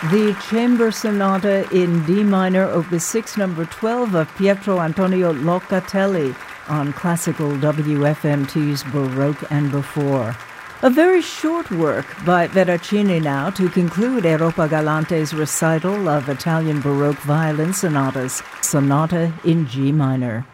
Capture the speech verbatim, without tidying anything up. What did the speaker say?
The Chamber Sonata in D minor, Opus six, number twelve of Pietro Antonio Locatelli on classical W F M T's Baroque and Before. A very short work by Veracini now to conclude Europa Galante's recital of Italian Baroque violin sonatas, Sonata in G minor.